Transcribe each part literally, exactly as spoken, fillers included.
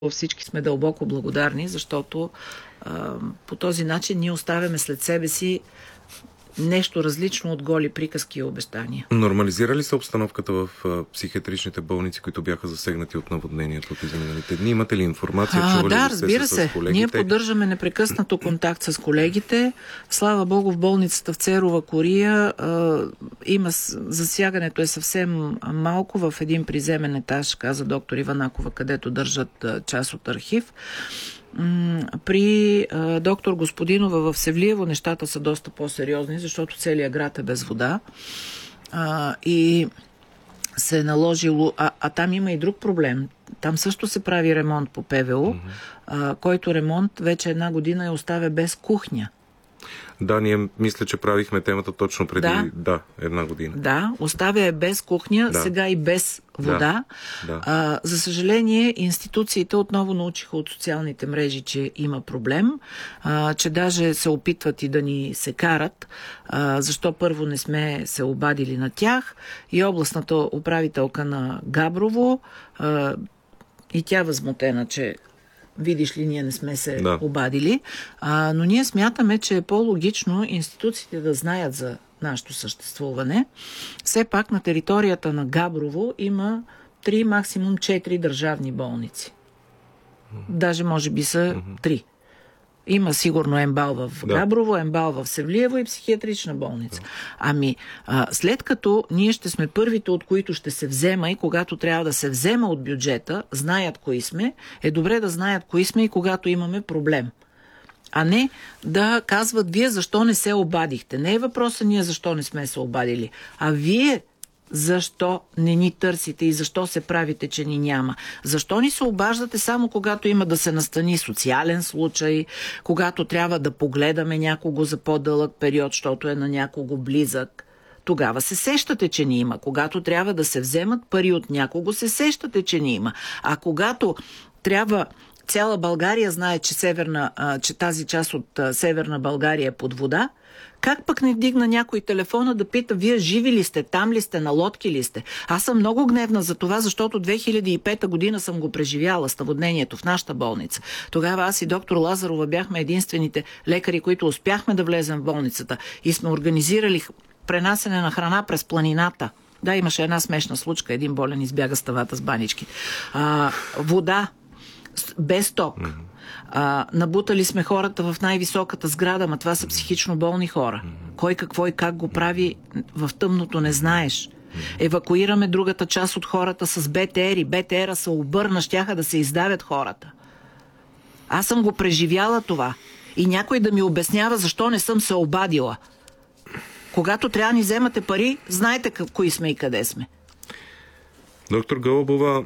всички сме дълбоко благодарни, защото а, по този начин ние оставяме след себе си нещо различно от голи приказки и обещания. Нормализира ли се обстановката в а, психиатричните болници, които бяха засегнати от наводнението от изминалите дни? Имате ли информация? А, Чували да, ли разбира се се. с колегите? Ние поддържаме непрекъснато контакт с колегите. Слава Богу, в болницата в Церова Кория а, има засягането е съвсем малко в един приземен етаж, каза доктор Иванакова, където държат а, част от архив. При а, доктор Господинова в Севлиево нещата са доста по-сериозни, защото целият град е без вода а, и се е наложило... А, а там има и друг проблем. Там също се прави ремонт по ПВО, mm-hmm. а, който ремонт вече една година я оставя без кухня. Да, ние мисля, че правихме темата точно преди да, да една година. Да, оставя е без кухня, да. Сега и без вода. Да, да. А, за съжаление, институциите отново научиха от социалните мрежи, че има проблем, а, че даже се опитват и да ни се карат, а, защо първо не сме се обадили на тях. И областната управителка на Габрово, а, и тя възмутена, че видиш ли, ние не сме се да. обадили, а, но ние смятаме, че е по-логично институциите да знаят за нашето съществуване. Все пак на територията на Габрово има три, максимум четири държавни болници. Даже може би са три. Има сигурно ембал в да. Габрово, ембал в Севлиево и психиатрична болница. Да. Ами, а, след като ние ще сме първите, от които ще се взема и когато трябва да се взема от бюджета, знаят кои сме, е добре да знаят кои сме и когато имаме проблем. А не да казват, вие защо не се обадихте. Не е въпросът ние защо не сме се обадили, а вие защо не ни търсите и защо се правите, че ни няма? Защо ни се обаждате само когато има да се настани социален случай, когато трябва да погледаме някого за по-дълъг период, защото е на някого близък? Тогава се сещате, че ни има. Когато трябва да се вземат пари от някого, се сещате, че ни има. А когато трябва... Цяла България знае, че, северна, че тази част от Северна България е под вода, как пък не вдигна някой телефона да пита, вие живи ли сте, там ли сте, на лодки ли сте? Аз съм много гневна за това, защото две хиляди и пета година съм го преживяла с наводнението в нашата болница. Тогава аз и доктор Лазарова бяхме единствените лекари, които успяхме да влезем в болницата и сме организирали пренасене на храна през планината. Да, имаше една смешна случка, един болен избяга с тавата с банички. А, вода, без ток. Mm-hmm. А, набутали сме хората в най-високата сграда, ма това са психично болни хора. Mm-hmm. Кой какво и как го прави в тъмното не знаеш. Mm-hmm. Евакуираме другата част от хората с БТР-и. БТР-а се обърна, щяха да се издавят хората. Аз съм го преживяла това. И някой да ми обяснява защо не съм се обадила. Когато трябва да ни вземате пари, знаете кои сме и къде сме. Доктор Гълъбова,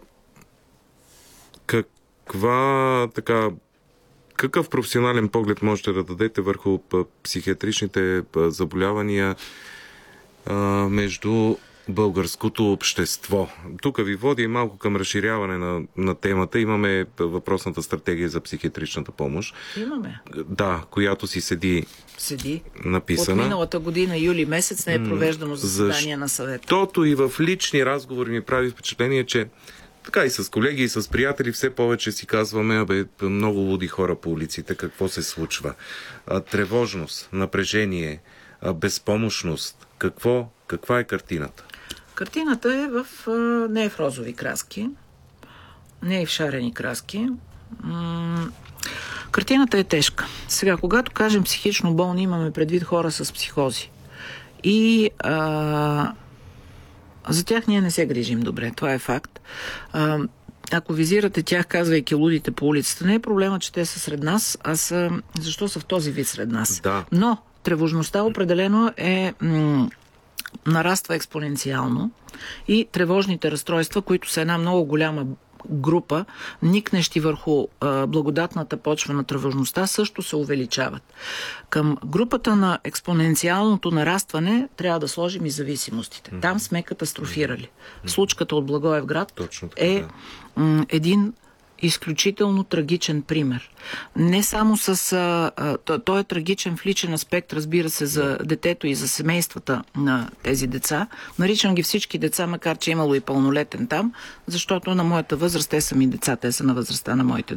как Каква, така, какъв професионален поглед можете да дадете върху психиатричните заболявания а, между българското общество? Тук ви води малко към разширяване на, на темата. Имаме въпросната стратегия за психиатричната помощ. Имаме. Да, която си седи, седи. написана. От миналата година, юли месец, не е провеждано заседание на съвета. Защото и в лични разговори ми прави впечатление, че така и с колеги, и с приятели все повече си казваме, абе, много луди хора по улиците, какво се случва? А, тревожност, напрежение, а, безпомощност. Какво, каква е картината? Картината е в, не е в розови краски, не е в шарени краски. М- картината е тежка. Сега, когато кажем психично болни, имаме предвид хора с психози. И... А, за тях ние не се грижим добре, това е факт. А, ако визирате тях, казвайки лудите по улицата, не е проблема, че те са сред нас, а са, защо са в този вид сред нас. Да. Но тревожността определено е м- нараства експоненциално и тревожните разстройства, които са една много голяма група, никнещи върху а, благодатната почва на тревожността, също се увеличават. Към групата на експоненциалното нарастване трябва да сложим и зависимостите. Mm-hmm. Там сме катастрофирали. Mm-hmm. Случката от Благоевград така, е да. м- един изключително трагичен пример. Не само с... А, а, той е трагичен в личен аспект, разбира се, за детето и за семействата на тези деца. Наричам ги всички деца, макар че е имало и пълнолетен там, защото на моята възраст те са ми деца, те са на възрастта на моите